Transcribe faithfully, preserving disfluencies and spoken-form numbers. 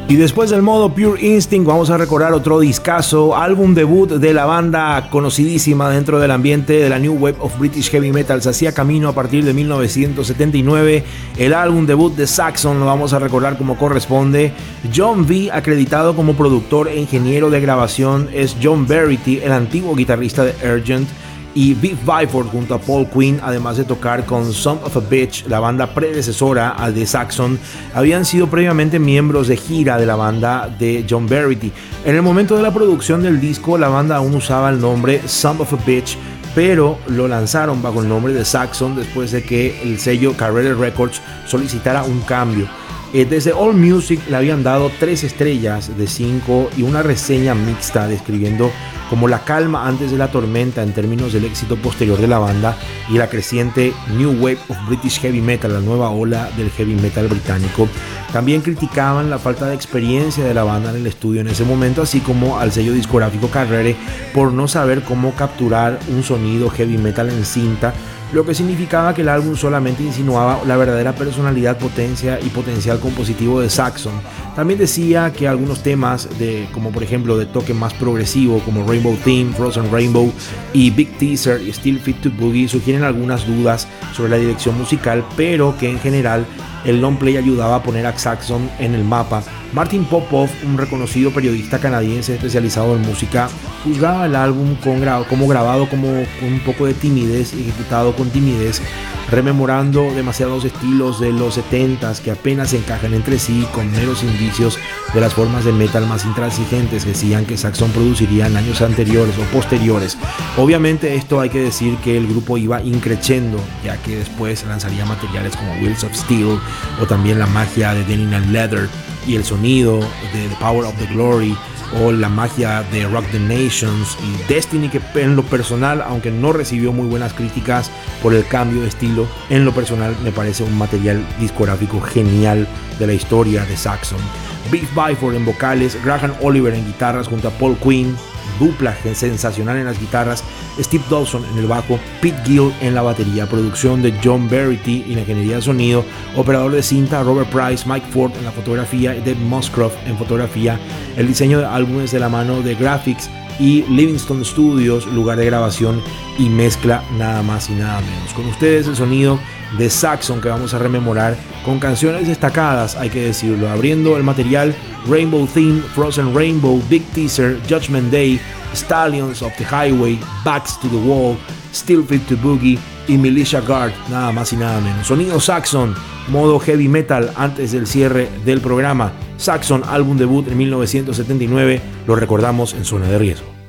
Y después del modo Pure Instinct vamos a recordar otro discazo, álbum debut de la banda conocidísima dentro del ambiente de la New Wave of British Heavy Metal. Se hacía camino a partir de mil novecientos setenta y nueve. El álbum debut de Saxon lo vamos a recordar como corresponde. John V, acreditado como productor e ingeniero de grabación, es John Verity, el antiguo guitarrista de Argent, y Viv Byford junto a Paul Quinn, además de tocar con Son of a Bitch, la banda predecesora al de Saxon, habían sido previamente miembros de gira de la banda de John Verity. En el momento de la producción del disco, la banda aún usaba el nombre Son of a Bitch, pero lo lanzaron bajo el nombre de Saxon después de que el sello Carrera Records solicitara un cambio. Eh, desde AllMusic le habían dado tres estrellas de cinco y una reseña mixta describiendo como la calma antes de la tormenta en términos del éxito posterior de la banda y la creciente New Wave of British Heavy Metal, la nueva ola del heavy metal británico. También criticaban la falta de experiencia de la banda en el estudio en ese momento, así como al sello discográfico Carrere por no saber cómo capturar un sonido heavy metal en cinta, lo que significaba que el álbum solamente insinuaba la verdadera personalidad, potencia y potencial compositivo de Saxon. También decía que algunos temas, de, como por ejemplo de toque más progresivo como Rainbow Theme, Frozen Rainbow y Big Teaser y Still Fit to Boogie, sugieren algunas dudas sobre la dirección musical, pero que en general el long play ayudaba a poner a Saxon en el mapa. Martin Popoff, un reconocido periodista canadiense especializado en música, juzgaba el álbum con gra- como grabado como con un poco de timidez y ejecutado con timidez, rememorando demasiados estilos de los setentas que apenas se encajan entre sí, con meros indicios de las formas de metal más intransigentes que decían que Saxon produciría en años anteriores o posteriores. Obviamente esto hay que decir que el grupo iba increciendo, ya que después lanzaría materiales como Wheels of Steel o también la magia de Denim and Leather y el sonido de The Power of the Glory o la magia de Rock the Nations y Destiny, que en lo personal, aunque no recibió muy buenas críticas por el cambio de estilo, en lo personal me parece un material discográfico genial de la historia de Saxon. Viv Byford en vocales, Graham Oliver en guitarras junto a Paul Quinn, dupla sensacional en las guitarras, Steve Dawson en el bajo, Pete Gill en la batería, producción de John Verity y la ingeniería de sonido, operador de cinta Robert Price, Mike Ford en la fotografía y Dave Musgrove en fotografía, el diseño de álbumes de la mano de Graphics y Livingston Studios, lugar de grabación y mezcla, nada más y nada menos. Con ustedes el sonido de Saxon que vamos a rememorar con canciones destacadas, hay que decirlo, abriendo el material Rainbow Theme, Frozen Rainbow, Big Teaser, Judgment Day, Stallions of the Highway, Backs to the Wall, Still Fit to Boogie y Militia Guard, nada más y nada menos. Sonido Saxon, modo heavy metal antes del cierre del programa. Saxon, álbum debut en mil novecientos setenta y nueve, lo recordamos en Zona de Riesgo.